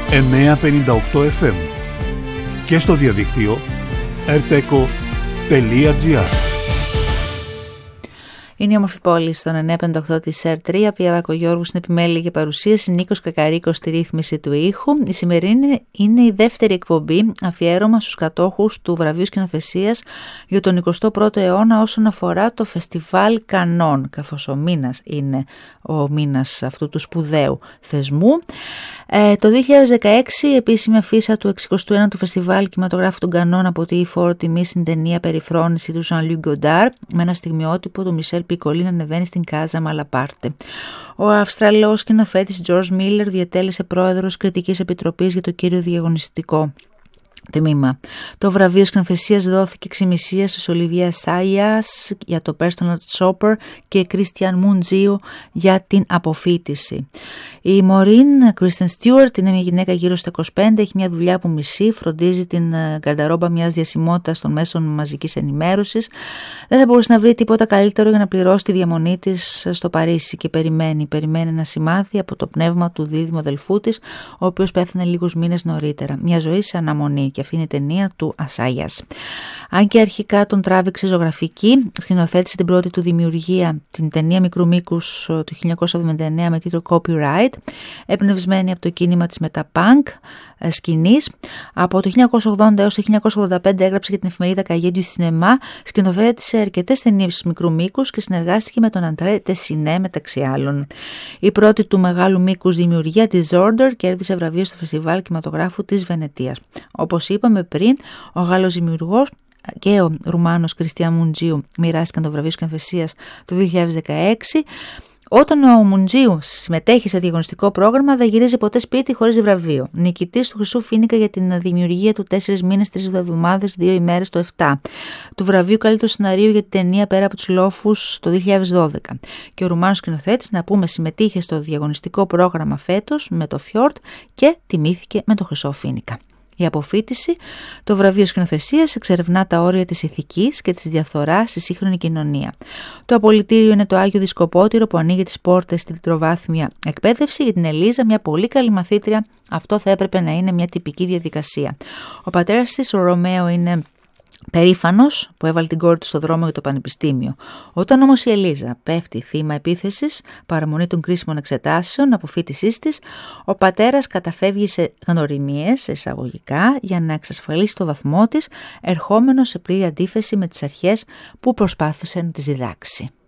958 FM και στο διαδίκτυο rteco.gr. Είναι η όμορφη πόλη στον 958 της ΕΡΤ3. Πία Βακογιώργου στην επιμέλεια και παρουσίαση, Νίκος Κακαρίκος στη ρύθμιση του ήχου. Η σημερινή είναι η δεύτερη εκπομπή αφιέρωμα στους κατόχους του βραβείου σκηνοθεσίας για τον 21ο αιώνα όσον αφορά το φεστιβάλ Κανών, καθώς ο μήνας είναι ο μήνας αυτού του σπουδαίου θεσμού. Το 2016 η επίσημη αφίσα του 61ου Φεστιβάλ Κινηματογράφου των Κανών αποτείει φόρο τιμή στην ταινία Περιφρόνηση του Jean-Luc Godard, με ένα στιγμιότυπο του Μισελ Πικολί να ανεβαίνει στην Κάζα Μαλαπάρτε. Ο Αυστραλός σκηνοθέτης George Miller διατέλεσε πρόεδρος κριτικής επιτροπής για το κύριο διαγωνιστικό τμήμα. Το βραβείο σκηνοθεσίας δόθηκε εξημισία στους Ολιβία Σάιας για το Personal Shopper και Christian Mungiu για την αποφοίτηση. Η Maureen Kristen Stewart είναι μια γυναίκα γύρω στα 25, έχει μια δουλειά που μισεί, φροντίζει την γκαρνταρόμπα μιας διασημότητας των μέσων μαζικής ενημέρωσης. Δεν θα μπορούσε να βρει τίποτα καλύτερο για να πληρώσει τη διαμονή της στο Παρίσι και περιμένει ένα σημάδι από το πνεύμα του δίδυμου αδελφού της, ο οποίος πέθανε λίγους μήνες νωρίτερα. Μια ζωή σε αναμονή, και αυτή είναι η ταινία του Ασάγιας. Αν και αρχικά τον τράβηξε ζωγραφική, σκηνοθέτησε την πρώτη του δημιουργία, την ταινία μικρού μήκους του 1979 με τίτλο Copyright, εμπνευσμένη από το κίνημα της μεταπάνκ σκηνής. Από το 1980 έως το 1985 έγραψε για την εφημερίδα Cahiers du Cinéma, σκηνοθέτησε αρκετές ταινίες μικρού μήκους και συνεργάστηκε με τον Αντρέ Τεσινέ μεταξύ άλλων. Η πρώτη του μεγάλου μήκους δημιουργία, τη Zorder, κέρδισε βραβείο στο Φεστιβάλ Κινηματογράφου της Βενετίας. Όπως είπαμε πριν, ο Γάλλος δημιουργός και ο Ρουμάνος Κριστιαν Μουντζίου μοιράστηκαν το βραβείο σκηνοθεσίας το 2016. Όταν ο Μουντζίου συμμετέχει σε διαγωνιστικό πρόγραμμα, δεν γυρίζει ποτέ σπίτι χωρίς βραβείο. Νικητής του Χρυσού Φοίνικα για την δημιουργία του 4 μήνες, 3 εβδομάδες, 2 ημέρες το 7. Του βραβείου καλύτερου σεναρίου για την ταινία Πέρα από τους Λόφους το 2012. Και ο Ρουμάνος σκηνοθέτης, να πούμε, συμμετείχε στο διαγωνιστικό πρόγραμμα φέτος με το Fjord και τιμήθηκε με το Χρυσό Φοίνικα. Η αποφοίτηση, το βραβείο σκηνοθεσίας, εξερευνά τα όρια της ηθικής και της διαφθοράς στη σύγχρονη κοινωνία. Το απολυτήριο είναι το Άγιο Δισκοπότηρο που ανοίγει τις πόρτες στη τριτοβάθμια εκπαίδευση. Για την Ελίζα, μια πολύ καλή μαθήτρια, αυτό θα έπρεπε να είναι μια τυπική διαδικασία. Ο πατέρας της, ο Ρωμαίο, είναι περήφανος που έβαλε την κόρη του στο δρόμο για το πανεπιστήμιο. Όταν όμως η Ελίζα πέφτει θύμα επίθεσης, παραμονή των κρίσιμων εξετάσεων, αποφοίτησής της, ο πατέρας καταφεύγει σε γνωριμίες, εισαγωγικά, για να εξασφαλίσει το βαθμό της, ερχόμενος σε πλήρη αντίθεση με τις αρχές που προσπάθησε να τις διδάξει.